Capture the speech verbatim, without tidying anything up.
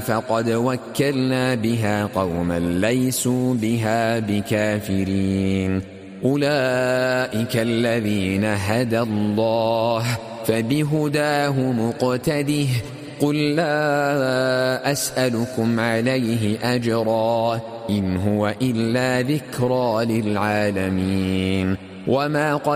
فقد وكلنا بها قوما ليسوا بها بكافرين. أولئك الذين هدى الله فبهداه مقتده. قل لا أسألكم عليه أجرا إن هو إلا ذكرى للعالمين. وما